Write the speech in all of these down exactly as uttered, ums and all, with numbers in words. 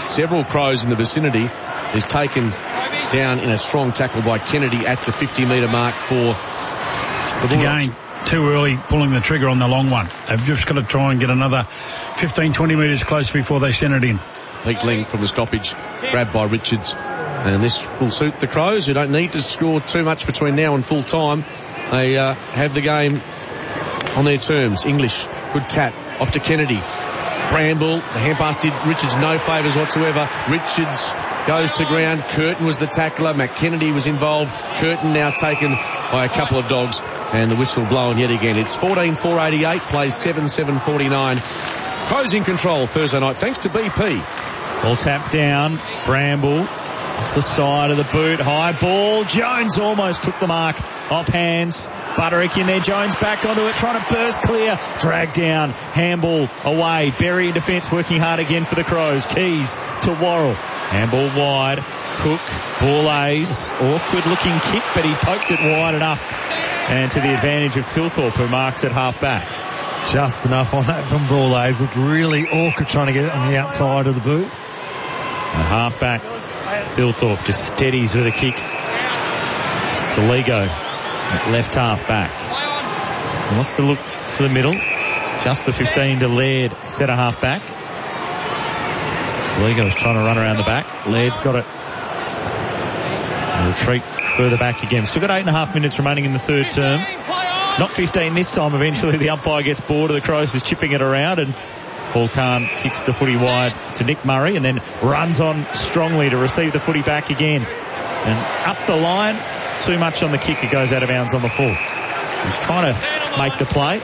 several Crows in the vicinity, is taken down in a strong tackle by Kennedy at the fifty metre mark for the Bulldogs. Again, too early pulling the trigger on the long one. They've just got to try and get another fifteen, twenty metres close before they send it in. Peatling from the stoppage, grabbed by Richards. And this will suit the Crows, who don't need to score too much between now and full time. They uh, have the game on their terms. English, good tap, off to Kennedy. Bramble, the hand pass did Richards no favours whatsoever. Richards goes to ground. Curtin was the tackler. McKennedy was involved. Curtin now taken by a couple of dogs, and the whistle blown yet again. It's fourteen four eighty-eight, plays seven seven forty-nine. Crows in control Thursday night, thanks to B P. Ball tapped down. Bramble off the side of the boot. High ball. Jones almost took the mark off hands. Butterick in there. Jones back onto it, trying to burst clear. Dragged down. Handball away. Berry in defence, working hard again for the Crows. Keys to Worrell. Handball wide. Cook. Borlase. Awkward looking kick, but he poked it wide enough. And to the advantage of Thilthorpe, who marks at half back. Just enough on that from Borlase. Looked really awkward trying to get it on the outside of the boot. And half back, Thilthorpe just steadies with a kick. Saligo at left half back. Wants to look to the middle. Just the fifteen to Laird, centre half back. Saligo is trying to run around the back. Laird's got it. And retreat further back again. Still got eight and a half minutes remaining in the third term. Not fifteen this time. Eventually the umpire gets bored of the Crows is chipping it around, and Paul Kahn kicks the footy wide to Nick Murray and then runs on strongly to receive the footy back again. And up the line, too much on the kick. It goes out of bounds on the full. He's trying to make the play.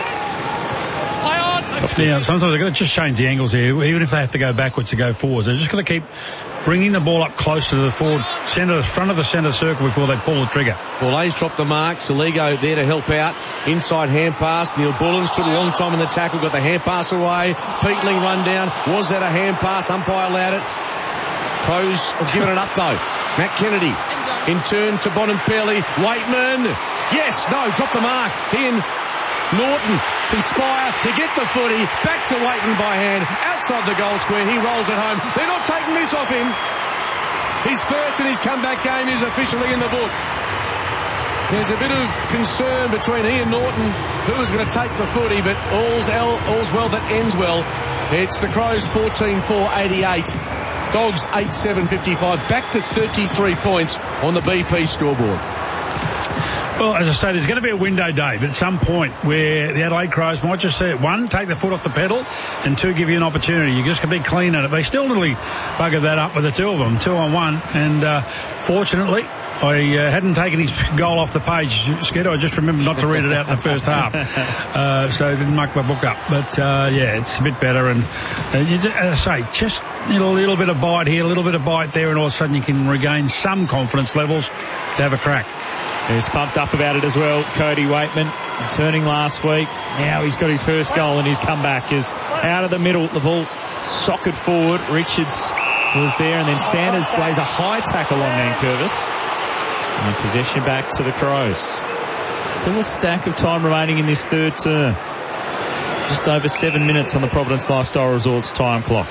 Yeah, sometimes they've got to just change the angles here. Even if they have to go backwards to go forwards, they're just going to keep bringing the ball up closer to the forward centre, front of the centre circle before they pull the trigger. Well, A's dropped the mark. Saligo there to help out. Inside hand pass. Neil Bullen stood a long time in the tackle, got the hand pass away. Peatling run down. Was that a hand pass? Umpire allowed it. Crows have given it up though. Matt Kennedy in turn to Bonampelli. Waitman. Yes, no, drop the mark. He and Norton conspire to get the footy back to Waitman by hand outside the goal square. He rolls it home. They're not taking this off him. His first in his comeback game is officially in the book. There's a bit of concern between he and Norton who is going to take the footy, but all's, all's well that ends well. It's the Crows fourteen four eighty-eight. Dogs eight seven fifty-five. Back to thirty-three points on the B P scoreboard. Well, as I say, there's going to be a window day, but at some point where the Adelaide Crows might just say, one, take the foot off the pedal, and two, give you an opportunity. You're just going to be clean at it. They still nearly buggered that up with the two of them, two on one, and uh, fortunately, I uh, hadn't taken his goal off the page, Skiddo. I just remembered not to read it out in the first half, uh, so I didn't muck my book up. But, uh, yeah, it's a bit better, and uh, you just, as I say, just a little, little bit of bite here, a little bit of bite there, and all of a sudden you can regain some confidence levels to have a crack. He's pumped up about it as well. Cody Waitman turning last week. Now he's got his first goal and his comeback is out of the middle. The ball socket forward. Richards was there, and then Sanders lays a high tackle on Nankervis. And possession back to the Crows. Still a stack of time remaining in this third term. Just over seven minutes on the Providence Lifestyle Resorts time clock.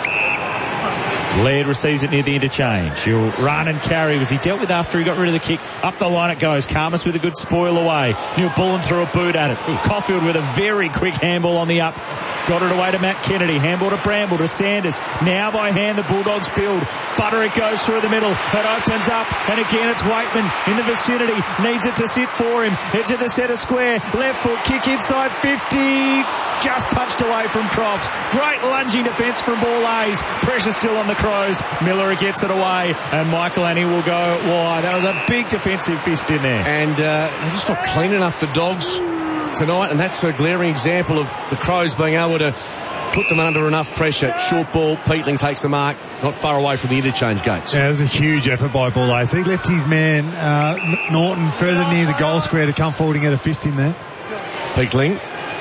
Laird receives it near the interchange. He'll run and carry. Was he dealt with after he got rid of the kick? Up the line it goes. Karmas with a good spoil away. Neil Bullen threw a boot at it. Caulfield with a very quick handball on the up. Got it away to Matt Kennedy. Handball to Bramble to Sanders. Now by hand the Bulldogs build. Butterick goes through the middle. It opens up. And again it's Waitman in the vicinity. Needs it to sit for him. Edge of the centre square. Left foot kick inside fifty. Just punched away from Crofts. Great lunging defence from Borlase. Pressure still on the Crows. Miller gets it away. And Michael Annie will go wide. That was a big defensive fist in there. And uh, they're just not clean enough, the Dogs, tonight. And that's a glaring example of the Crows being able to put them under enough pressure. Short ball. Peatling takes the mark. Not far away from the interchange gates. Yeah, it was a huge effort by Borlase. He left his man, uh, Norton, further near the goal square to come forward and get a fist in there. Peatling.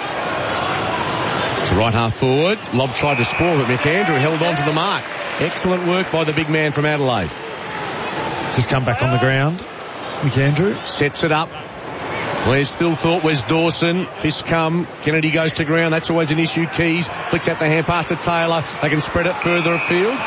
To right half forward. Lob tried to spoil, but McAndrew held on to the mark. Excellent work by the big man from Adelaide. Just come back on the ground. McAndrew sets it up. Where's Thilthorpe? Where's Dawson? Fist come. Kennedy goes to ground. That's always an issue. Keys flicks out the hand pass to Taylor. They can spread it further afield.